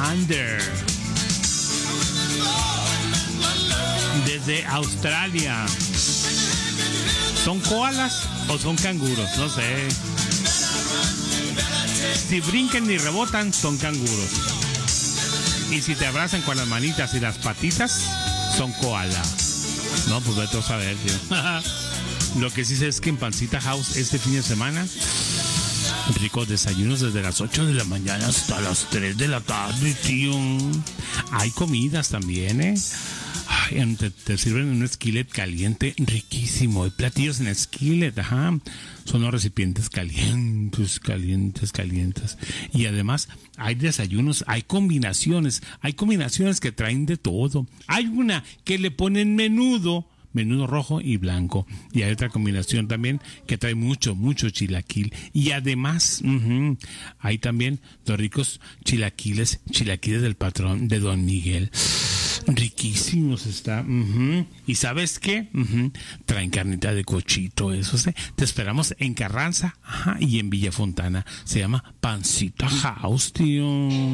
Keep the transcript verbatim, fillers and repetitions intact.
Under. Desde Australia. ¿Son koalas o son canguros? No sé. Si brincan y rebotan, son canguros. Y si te abrazan con las manitas y las patitas, son koala. No, pues vete a saber, tío. Lo que sí sé es que en Pancita House este fin de semana, ricos desayunos desde las ocho de la mañana hasta las tres de la tarde, tío. Hay comidas también, ¿eh? Ay, te, te sirven en un skillet caliente, riquísimo. Hay platillos en skillet, ajá. Son los recipientes calientes, calientes, calientes. Y además hay desayunos, hay combinaciones. Hay combinaciones que traen de todo. Hay una que le ponen menudo. Menudo rojo y blanco. Y hay otra combinación también que trae mucho, mucho chilaquil. Y además, uh-huh, hay también los ricos chilaquiles, chilaquiles del patrón de Don Miguel. Riquísimos está. Uh-huh. ¿Y sabes qué? Uh-huh. Traen carnita de cochito, eso sí. Te esperamos en Carranza, ajá, y en Villa Fontana. Se llama Pancita House, tío.